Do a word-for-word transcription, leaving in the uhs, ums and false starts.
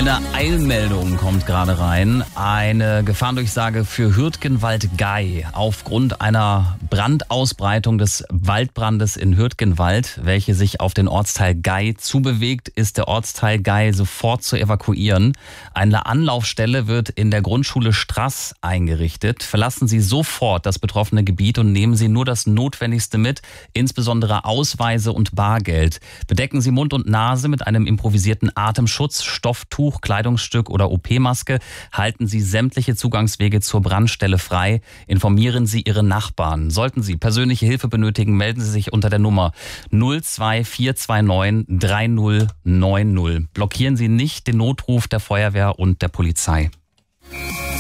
Eine Eilmeldung kommt gerade rein. Eine Gefahrendurchsage für Hürtgenwald-Gey aufgrund einer Brandausbreitung des Waldbrandes in Hürtgenwald, welche sich auf den Ortsteil Gey zubewegt, ist der Ortsteil Gey sofort zu evakuieren. Eine Anlaufstelle wird in der Grundschule Straß eingerichtet. Verlassen Sie sofort das betroffene Gebiet und nehmen Sie nur das Notwendigste mit, insbesondere Ausweise und Bargeld. Bedecken Sie Mund und Nase mit einem improvisierten Atemschutz, Stofftuch, Kleidungsstück oder O P-Maske. Halten Sie sämtliche Zugangswege zur Brandstelle frei. Informieren Sie Ihre Nachbarn. Sollten Sie persönliche Hilfe benötigen, melden Sie sich unter der Nummer null zwei vier zwei neun drei null neun null. Blockieren Sie nicht den Notruf der Feuerwehr und der Polizei.